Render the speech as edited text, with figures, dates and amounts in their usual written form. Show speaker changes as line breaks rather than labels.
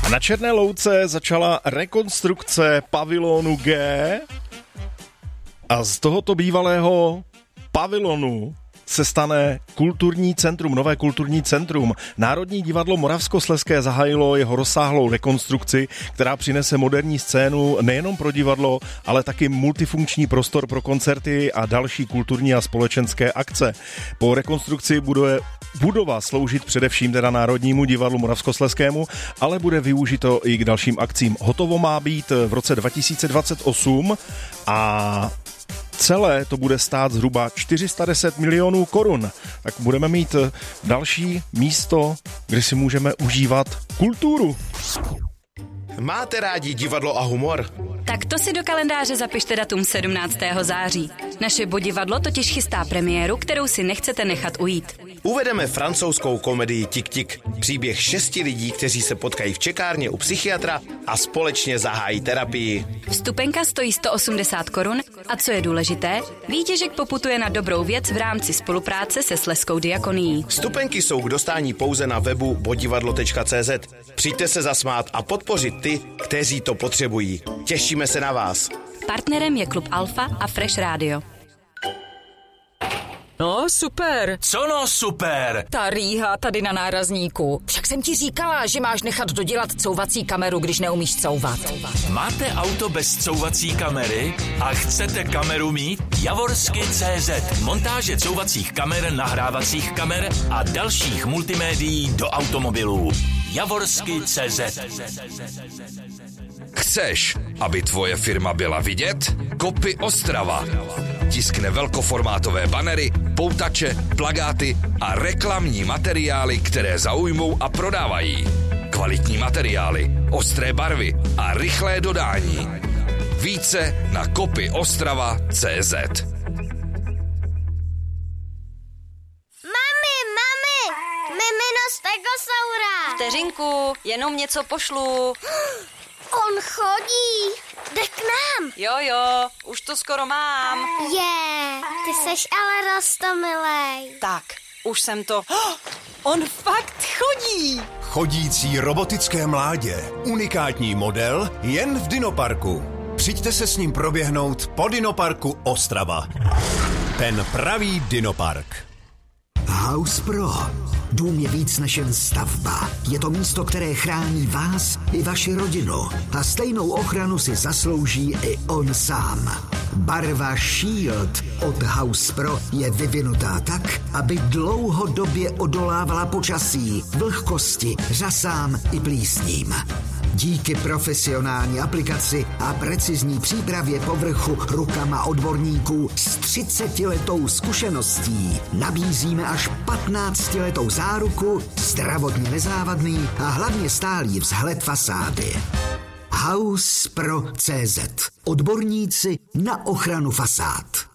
A na Černé Louce začala rekonstrukce pavilonu G a z tohoto bývalého pavilonu se stane kulturní centrum, nové kulturní centrum. Národní divadlo Moravskoslezské zahájilo jeho rozsáhlou rekonstrukci, která přinese moderní scénu nejenom pro divadlo, ale taky multifunkční prostor pro koncerty a další kulturní a společenské akce. Po rekonstrukci bude budova sloužit především teda Národnímu divadlu Moravskoslezskému, ale bude využito i k dalším akcím. Hotovo má být v roce 2028 a celé to bude stát zhruba 410 milionů korun. Tak budeme mít další místo, kde si můžeme užívat kulturu.
Máte rádi divadlo a humor?
Tak to si do kalendáře zapište datum 17. září. Naše Bodivadlo totiž chystá premiéru, kterou si nechcete nechat ujít.
Uvedeme francouzskou komedii Tik Tik. Příběh 6 lidí, kteří se potkají v čekárně u psychiatra a společně zahájí terapii.
Vstupenka stojí 180 korun a co je důležité, výtěžek poputuje na dobrou věc v rámci spolupráce se Slezskou diakonií.
Vstupenky jsou k dostání pouze na webu bodivadlo.cz. Přijďte se zasmát a podpořit ty, kteří to potřebují. Těšíme se na vás.
Partnerem je Klub Alfa a Fresh Radio.
No, super.
Co no super?
Ta rýha tady na nárazníku. Však jsem ti říkala, že máš nechat dodělat couvací kameru, když neumíš couvat.
Máte auto bez couvací kamery a chcete kameru mít? Javorsky.cz. Montáže couvacích kamer, nahrávacích kamer a dalších multimédií do automobilů. Javorsky.cz.
Chceš, aby tvoje firma byla vidět? Kopy Ostrava. Tiskne velkoformátové banery, poutače, plakáty a reklamní materiály, které zaujmou a prodávají. Kvalitní materiály, ostré barvy a rychlé dodání. Více na kopyostrava.cz.
Mami, mimino stegosaura.
Vteřinku, jenom něco pošlu.
On chodí, jde k nám.
Jo, už to skoro mám.
Ty seš ale roztomilej.
Tak, už jsem to... On fakt chodí.
Chodící robotické mládě. Unikátní model jen v Dinoparku. Přijďte se s ním proběhnout po Dinoparku Ostrava. Ten pravý Dinopark.
House Pro. Dům je víc než jen stavba. Je to místo, které chrání vás i vaši rodinu. A stejnou ochranu si zaslouží i on sám. Barva Shield od House Pro je vyvinutá tak, aby dlouhodobě odolávala počasí, vlhkosti, řasám i plísním. Díky profesionální aplikaci a precizní přípravě povrchu rukama odborníků s 30letou zkušeností nabízíme až 15letou záruku, zdravotně nezávadný a hlavně stálý vzhled fasády. House Pro CZ. Odborníci na ochranu fasád.